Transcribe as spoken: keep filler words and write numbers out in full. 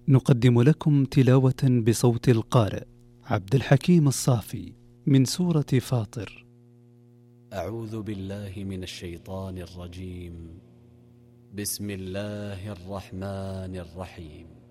نقدم لكم تلاوة بصوت القارئ عبد الحكيم الصافي من سورة فاطر. أعوذ بالله من الشيطان الرجيم. بسم الله الرحمن الرحيم.